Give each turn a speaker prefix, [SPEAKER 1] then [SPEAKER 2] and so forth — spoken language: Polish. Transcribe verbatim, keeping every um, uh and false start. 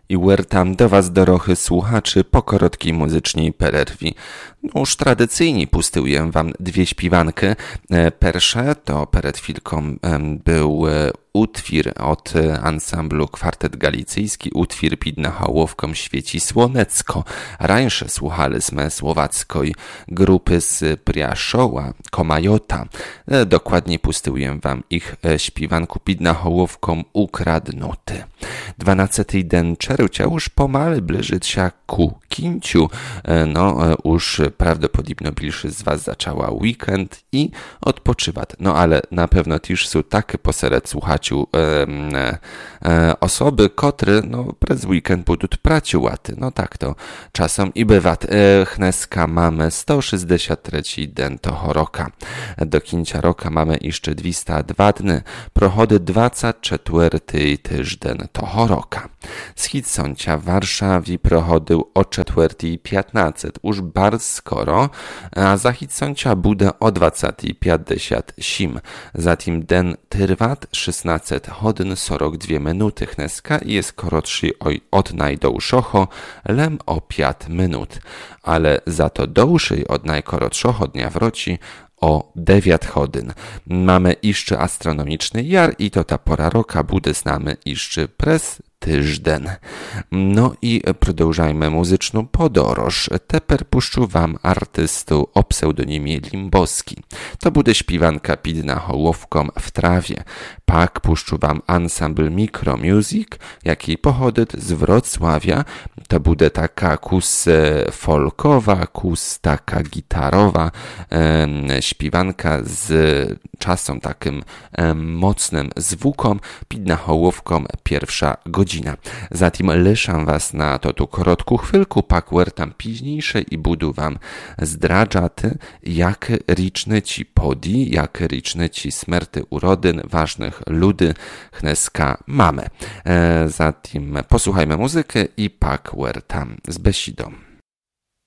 [SPEAKER 1] i wertam do Was dorochy słuchaczy po korotkiej muzycznej pererwi. No już tradycyjnie pustyłuję Wam dwie śpiwanky. Persze to przed chwilką był utwór od ansamblu Kwartet Galicyjski, utwór pod Hołowką Świeci Słonecko. Rańsze słuchaliśmy słowackiej grupy z Priaszoła, Komajota. Dokładnie pustyłuję Wam ich śpiwanku pod Hołowką Ukradnuty. dwunasty den czerwca już pomalu bliżyć się ku kinciu. No, już prawdopodobnie bliższy z Was zaczęła weekend i odpoczywać. No, ale na pewno też są takie posered słuchaciu e, e, osoby, które no, przez weekend będą pracowaty. No tak to czasem i bywa. E, Chneska mamy sto sześćdziesiąt trzeci den toho roka. Do kincia roka mamy jeszcze dwieście dwa dni. Prochody dwadzieścia czwarty tyżden toho roka. Z Hitsącia w Warszawie prochodył o czwarty piętnaście, już bardzo skoro, a za Hitsącia bude o dwadzieścia pięćdziesiąt osiem. Zatem den trwat szesnaście hodin czterdzieści dwie minuty chneska i jest korotszy od najdłuższego lem o pięć minut, ale za to dłuższy od najkorotszego dnia wroci o dziewięć hodin. Mamy jeszcze astronomiczny jar i to ta pora roka bude znamy jeszcze przez tyżden. No i продовжajmy muzyczną podróż. Teper puszczu Wam artystu o pseudonimie Limboski. To bude śpiwanka pidna Hołowką w trawie. Pak puszczu Wam ansambl Micromusic, jaki pochodzi z Wrocławia. To bude taka kus folkowa, kus taka gitarowa e, śpiwanka z czasem takim e, mocnym zwukom. Pidna Hołowką pierwsza godzina. Zatem liszam Was na to tu korotku chwilku, pak wertam późniejsze i budu Wam zdradżaty, jak liczne ci podi, jak liczne ci smerty urodyn ważnych ludy chneska mamy. E, zatem posłuchajmy muzykę i pak wertam z besidą.